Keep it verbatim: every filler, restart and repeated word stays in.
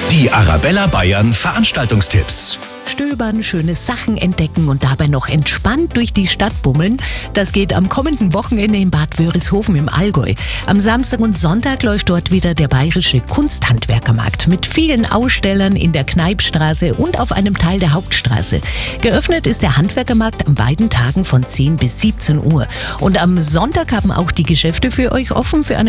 Die Arabella Bayern Veranstaltungstipps. Stöbern, schöne Sachen entdecken und dabei noch entspannt durch die Stadt bummeln. Das geht am kommenden Wochenende in Bad Wörishofen im Allgäu. Am Samstag und Sonntag läuft dort wieder der Bayerische Kunsthandwerkermarkt mit vielen Ausstellern in der Kneipstraße und auf einem Teil der Hauptstraße. Geöffnet ist der Handwerkermarkt an beiden Tagen von zehn bis siebzehn Uhr. Und am Sonntag haben auch die Geschäfte für euch offen für eine